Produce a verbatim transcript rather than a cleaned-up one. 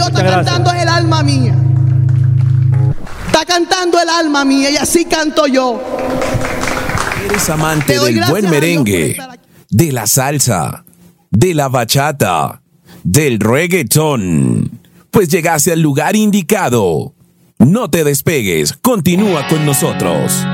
Dios está Muchas cantando gracias. el alma mía. Está cantando el alma mía y así canto yo. Eres amante Te doy del buen gracias a Dios por merengue, estar aquí. de la salsa, de la bachata, del reggaetón. Pues llegaste al lugar indicado. No te despegues, continúa con nosotros.